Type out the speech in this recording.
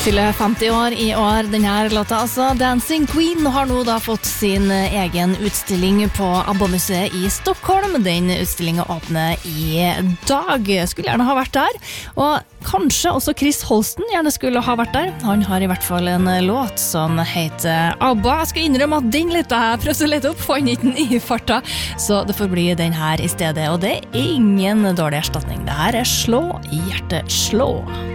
Fyller 50 år i år, denne låta altså. Dancing Queen har nå da fått sin egen utstilling på ABBA-museet i Stockholm. Den utstillingen åpner i dag. Skulle gjerne ha vært der. Og kanskje også Chris Holsten gjerne skulle ha vært der. Han har i hvert fall en låt som heter ABBA. Jeg skal innrømme at den litt jeg prøvde å lete opp, fant ikke den i farta. Så det får bli den her i stedet. Og det er ingen dårlig erstatning. Det her er Slå, hjertet slå.